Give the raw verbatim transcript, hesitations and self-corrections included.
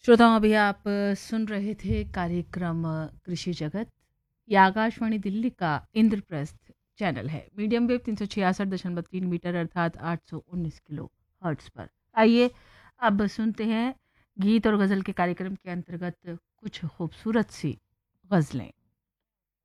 श्रोताओं, अभी आप अ, सुन रहे थे कार्यक्रम अ, कृषि जगत। ये आकाशवाणी दिल्ली का इंद्रप्रस्थ चैनल है। मीडियम वेव तीन सौ छियासठ दशमलव तीन मीटर अर्थात आठ सौ उन्नीस किलो हर्ट्स पर। आइए अब सुनते हैं गीत और गज़ल के कार्यक्रम के अंतर्गत कुछ खूबसूरत सी गज़लें।